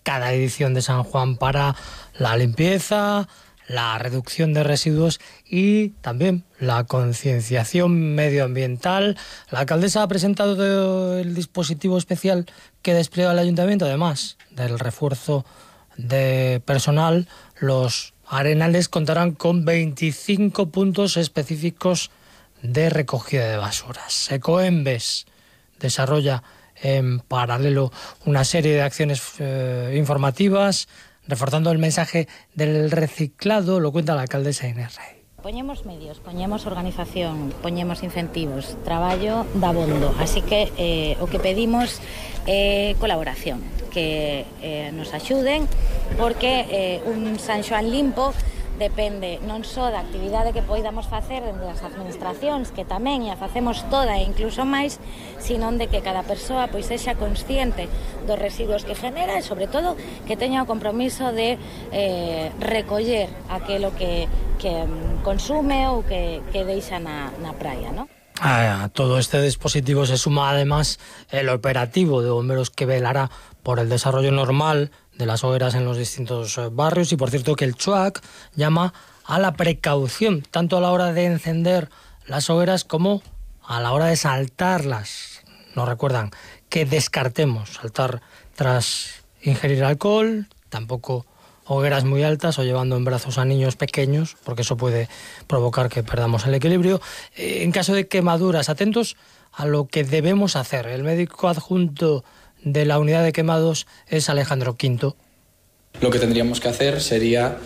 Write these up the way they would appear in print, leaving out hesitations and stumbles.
cada edición de San Juan para la limpieza, la reducción de residuos y también la concienciación medioambiental. La alcaldesa ha presentado el dispositivo especial que despliega el ayuntamiento, además del refuerzo de personal. Los arenales contarán con 25 puntos específicos de recogida de basuras. Ecoembes desarrolla en paralelo una serie de acciones informativas, reforzando el mensaje del reciclado, lo cuenta la alcaldesa Inés Rey. Poñemos medios, poñemos organización, poñemos incentivos, traballo dabondo, así que o que pedimos é colaboración, que nos axuden, porque un San Xoán limpo depende non só da actividade que poidamos facer dende as administracións, que tamén a facemos toda e incluso máis, sino de que cada persoa pois sexa consciente dos residuos que genera e, sobre todo, que teña o compromiso de recoller aquilo que consume ou que deixa na praia, ¿no? A todo este dispositivo se suma además el operativo de bomberos que velará por el desarrollo normal de las hogueras en los distintos barrios. Y por cierto que el CHUAC llama a la precaución, tanto a la hora de encender las hogueras como a la hora de saltarlas. Nos recuerdan que descartemos saltar tras ingerir alcohol, tampoco hogueras muy altas o llevando en brazos a niños pequeños, porque eso puede provocar que perdamos el equilibrio. En caso de quemaduras, atentos a lo que debemos hacer. El médico adjunto de la unidad de quemados es Alejandro Quinto. Lo que tendríamos que hacer sería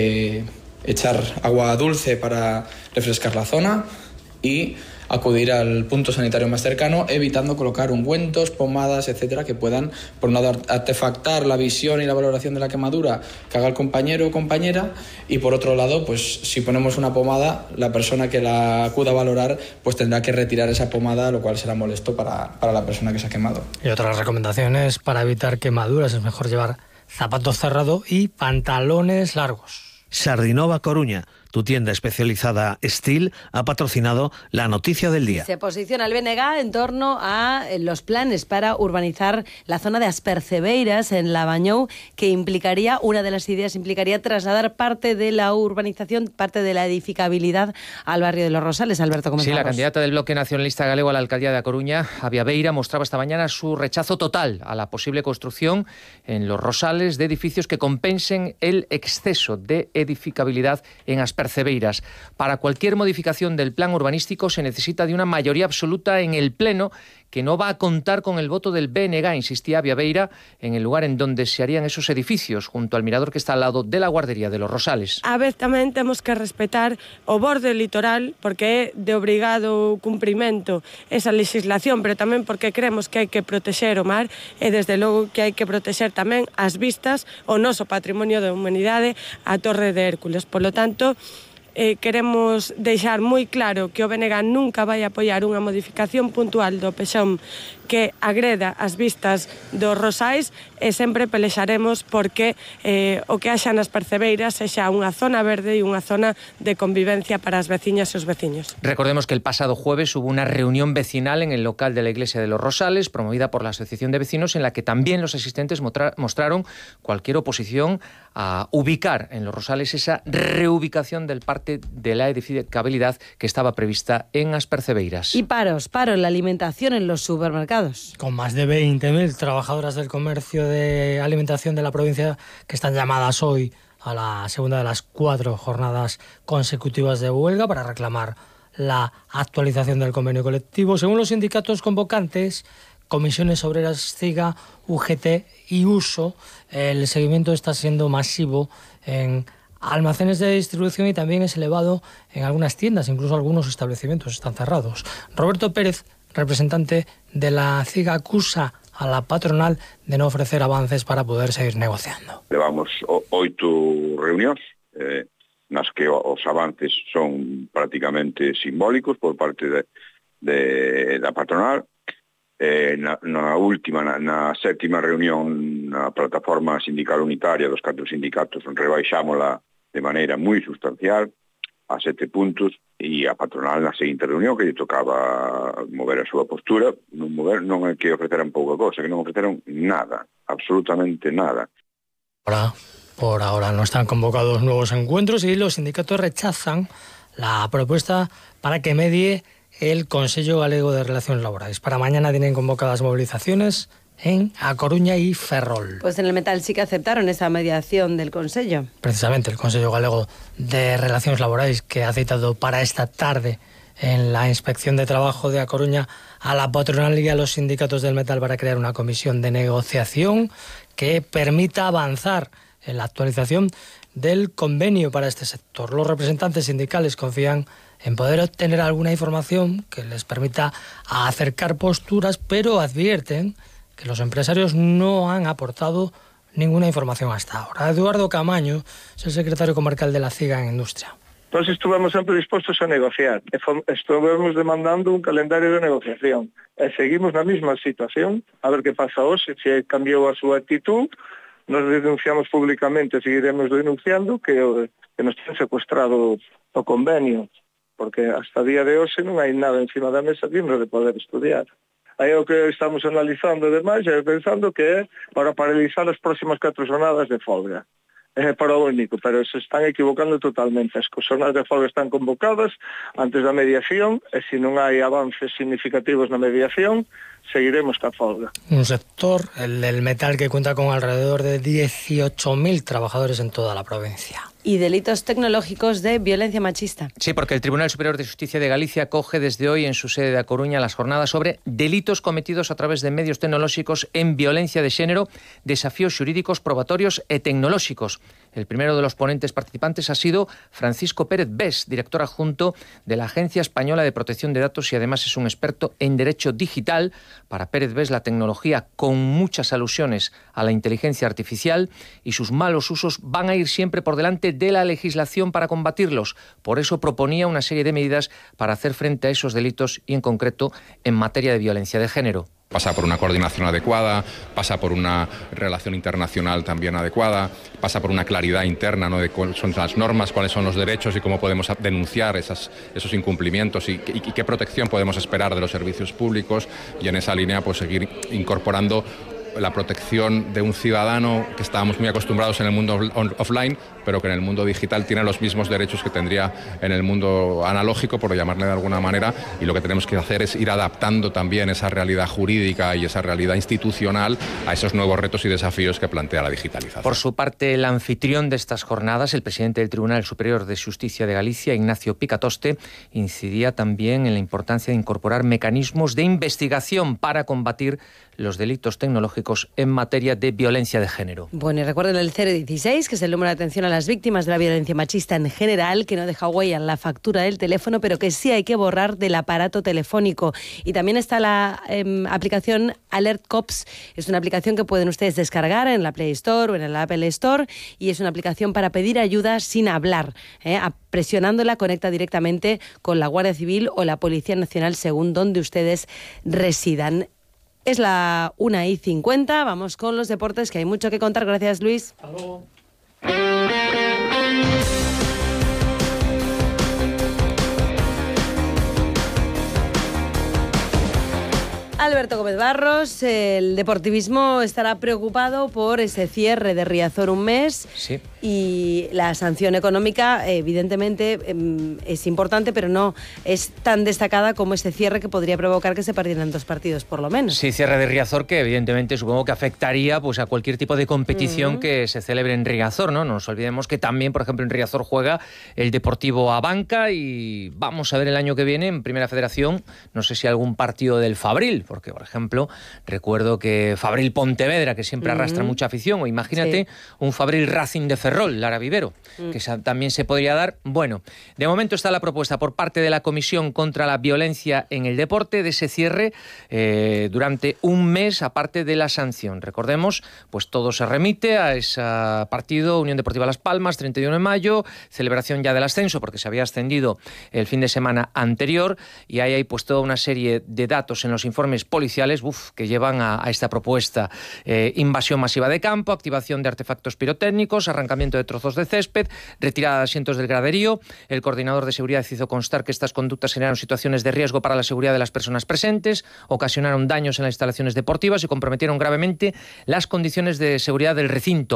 echar agua dulce para refrescar la zona y acudir al punto sanitario más cercano, evitando colocar ungüentos, pomadas, etcétera, que puedan, por un lado, artefactar la visión y la valoración de la quemadura que haga el compañero o compañera, y por otro lado, pues si ponemos una pomada, la persona que la acuda a valorar pues tendrá que retirar esa pomada, lo cual será molesto para la persona que se ha quemado. Y otras recomendaciones para evitar quemaduras: es mejor llevar zapatos cerrados y pantalones largos. Sardinova Coruña, tu tienda especializada Steel, ha patrocinado la noticia del día. Se posiciona el BNG en torno a los planes para urbanizar la zona de As Percebeiras en Lavañou, que implicaría, una de las ideas implicaría trasladar parte de la urbanización, parte de la edificabilidad al barrio de Los Rosales. Alberto, comenzamos. Sí, la candidata del Bloque Nacionalista Galego a la alcaldía de A Coruña, Avia Beira, mostraba esta mañana su rechazo total a la posible construcción en Los Rosales de edificios que compensen el exceso de edificabilidad en As Percebeiras. Para cualquier modificación del plan urbanístico se necesita de una mayoría absoluta en el Pleno, que no va a contar con el voto del BNG, insistía Avia Beira, en el lugar en donde se harían esos edificios, junto al mirador que está al lado de la guardería de Los Rosales. A vez tamén temos que respetar o borde litoral, porque é de obrigado cumprimento esa legislación, pero tamén porque creemos que hai que protexer o mar e desde logo que hai que protexer tamén as vistas, o noso patrimonio da humanidade, a Torre de Hércules. Por lo tanto, queremos deixar moi claro que o BNG nunca vai apoiar unha modificación puntual do pexón que agreda as vistas dos Rosais, e sempre pelexaremos porque o que haxa nas Percebeiras sexa unha zona verde e unha zona de convivencia para as veciñas e os veciños. Recordemos que el pasado jueves hubo una reunión vecinal en el local de la iglesia de Los Rosales, promovida por la Asociación de Vecinos, en la que también los asistentes mostraron cualquier oposición a ubicar en Los Rosales esa reubicación del parte de la edificabilidad que estaba prevista en As Percebeiras. Y paro en la alimentación en los supermercados. Con más de 20.000 trabajadoras del comercio de alimentación de la provincia que están llamadas hoy a la segunda de las 4 jornadas consecutivas de huelga para reclamar la actualización del convenio colectivo. Según los sindicatos convocantes, Comisiones Obreras, CIGA, UGT y USO, el seguimiento está siendo masivo en almacenes de distribución y también es elevado en algunas tiendas, incluso algunos establecimientos están cerrados. Roberto Pérez, representante de la CIGA, acusa a la patronal de no ofrecer avances para poder seguir negociando. Levamos 8 reunións nas que os avances son prácticamente simbólicos por parte da patronal. Na última, na sétima reunión na plataforma sindical unitaria dos 4 sindicatos, rebaixámola de maneira moi sustancial a 7 puntos, e a patronal na seguinte reunión que lle tocaba mover a súa postura, non é que ofreceran pouca cosa, que non ofreceron nada, absolutamente nada. Por ahora no están convocados nuevos encuentros y los sindicatos rechazan la propuesta para que medie el Consello Galego de Relaciones Laborales. Para mañana tienen convocadas movilizaciones en A Coruña y Ferrol. Pues en el metal sí que aceptaron esa mediación del Consello. Precisamente el Consello Galego de Relaciones Laborales, que ha citado para esta tarde en la Inspección de Trabajo de A Coruña a la patronal y a los sindicatos del metal para crear una comisión de negociación que permita avanzar en la actualización del convenio para este sector. Los representantes sindicales confían en poder obtener alguna información que les permita acercar posturas, pero advierten que los empresarios no han aportado ninguna información hasta ahora. Eduardo Camaño es el secretario comarcal de la CIGA en Industria. Nós estuvemos sempre dispostos a negociar, estuvemos demandando un calendario de negociación, e seguimos na mesma situación, a ver que pasa hoxe, se cambiou a súa actitud. Nos denunciamos públicamente, seguiremos denunciando que nos ten secuestrado o convenio, porque hasta día de hoxe non hai nada encima da mesa digno de poder estudiar. Aí o que estamos analizando demais e pensando que é para paralizar as próximas 4 jornadas de folga. É para o único, pero se están equivocando totalmente. As jornadas de folga están convocadas antes da mediación e se non hai avances significativos na mediación, seguiremos ca folga. Un sector, el del metal, que cuenta con alrededor de 18.000 trabajadores en toda la provincia. Y delitos tecnológicos de violencia machista. Sí, porque el Tribunal Superior de Justicia de Galicia acoge desde hoy en su sede de A Coruña las jornadas sobre delitos cometidos a través de medios tecnológicos en violencia de xénero, desafíos xurídicos, probatorios e tecnolóxicos. El primero de los ponentes participantes ha sido Francisco Pérez Bés, director adjunto de la Agencia Española de Protección de Datos y además es un experto en derecho digital. Para Pérez Bés, la tecnología, con muchas alusiones a la inteligencia artificial y sus malos usos, van a ir siempre por delante de la legislación para combatirlos. Por eso proponía una serie de medidas para hacer frente a esos delitos y en concreto en materia de violencia de género. Pasa por una coordinación adecuada, pasa por una relación internacional también adecuada, pasa por una claridad interna, ¿no?, de cuáles son las normas, cuáles son los derechos y cómo podemos denunciar esos incumplimientos y qué protección podemos esperar de los servicios públicos, y en esa línea pues seguir incorporando la protección de un ciudadano que estábamos muy acostumbrados en el mundo offline, pero que en el mundo digital tiene los mismos derechos que tendría en el mundo analógico, por llamarle de alguna manera, y lo que tenemos que hacer es ir adaptando también esa realidad jurídica y esa realidad institucional a esos nuevos retos y desafíos que plantea la digitalización. Por su parte, el anfitrión de estas jornadas, el presidente del Tribunal Superior de Justicia de Galicia, Ignacio Picatoste, incidía también en la importancia de incorporar mecanismos de investigación para combatir los delitos tecnológicos en materia de violencia de género. Bueno, y recuerden el 016, que es el número de atención a las víctimas de la violencia machista en general, que no deja huella en la factura del teléfono, pero que sí hay que borrar del aparato telefónico. Y también está la aplicación Alert Cops. Es una aplicación que pueden ustedes descargar en la Play Store o en el Apple Store, y es una aplicación para pedir ayuda sin hablar. Presionándola conecta directamente con la Guardia Civil o la Policía Nacional según donde ustedes residan. Es la 1:50, vamos con los deportes, que hay mucho que contar. Gracias, Luis. Hasta luego. Alberto Gómez Barros, el deportivismo estará preocupado por ese cierre de Riazor un mes. Sí. Y la sanción económica, evidentemente, es importante, pero no es tan destacada como ese cierre que podría provocar que se perdieran 2 partidos, por lo menos. Sí, cierre de Riazor, que evidentemente supongo que afectaría pues a cualquier tipo de competición que se celebre en Riazor, ¿no? No nos olvidemos que también, por ejemplo, en Riazor juega el Deportivo Abanca, y vamos a ver el año que viene en Primera Federación, no sé si algún partido del Fabril, porque, por ejemplo, recuerdo que Fabril Pontevedra, que siempre arrastra mucha afición, o imagínate un Fabril Racing de Ferrol, Lara Vivero, que también se podría dar. Bueno, de momento está la propuesta por parte de la Comisión contra la Violencia en el Deporte de ese cierre durante un mes, aparte de la sanción. Recordemos, pues todo se remite a ese partido Unión Deportiva Las Palmas, 31 de mayo, celebración ya del ascenso, porque se había ascendido el fin de semana anterior, y ahí hay pues toda una serie de datos en los informes policiales que llevan a esta propuesta. Invasión masiva de campo, activación de artefactos pirotécnicos, arrancamiento de trozos de césped, retirada de asientos del graderío. El coordinador de seguridad hizo constar que estas conductas generaron situaciones de riesgo para la seguridad de las personas presentes, ocasionaron daños en las instalaciones deportivas y comprometieron gravemente las condiciones de seguridad del recinto.